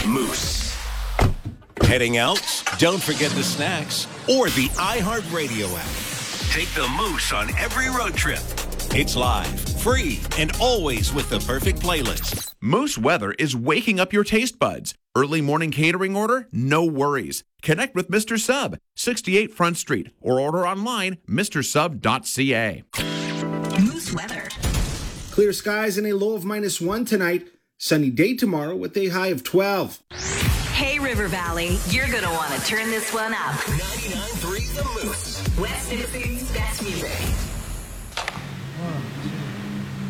Moose. Heading out? Don't forget the snacks or the iHeartRadio app. Take the Moose on every road trip. It's live, free, and always with the perfect playlist. Moose Weather is waking up your taste buds. Early morning catering order? No worries. Connect with Mr. Sub, 68 Front Street, or order online, mrsub.ca. Moose Weather. Clear skies and a low of -1 tonight. Sunny day tomorrow with a high of 12. Hey, River Valley, you're going to want to turn this one up. 99.3 The Moose. West Dixie's best music. 1, 2.